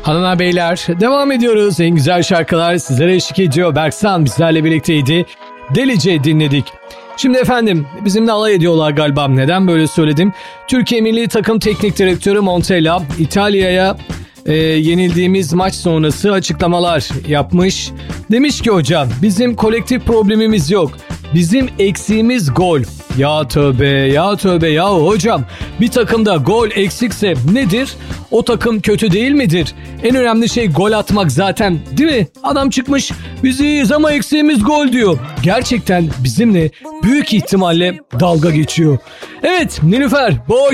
Hanımlar beyler devam ediyoruz. En güzel şarkılar sizlere eşlik ediyor. Berksan bizlerle birlikteydi. Delice dinledik. Şimdi efendim bizimle alay ediyorlar galiba. Neden böyle söyledim? Türkiye Milli Takım Teknik Direktörü Montella İtalya'ya yenildiğimiz maç sonrası açıklamalar yapmış. Demiş ki hocam bizim kolektif problemimiz yok. Bizim eksiğimiz gol. Ya tövbe ya tövbe ya hocam, bir takımda gol eksikse nedir? O takım kötü değil midir? En önemli şey gol atmak zaten, değil mi? Adam çıkmış biz iyiyiz ama eksiğimiz gol diyor. Gerçekten bizimle büyük ihtimalle dalga geçiyor. Evet Nilüfer boş